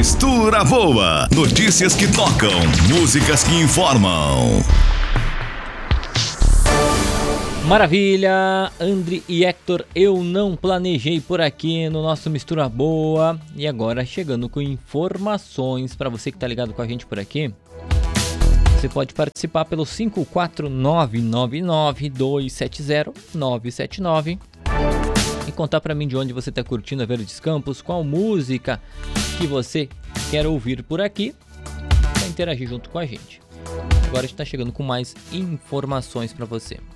Mistura Boa. Notícias que tocam, músicas que informam. Maravilha, André e Hector, eu não planejei por aqui no nosso Mistura Boa. E agora chegando com informações para você que tá ligado com a gente por aqui. Você pode participar pelo 54999-270-979 e contar para mim de onde você tá curtindo a Verdes Campos, qual música que você quer ouvir por aqui, para interagir junto com a gente. Agora a gente tá chegando com mais informações para você.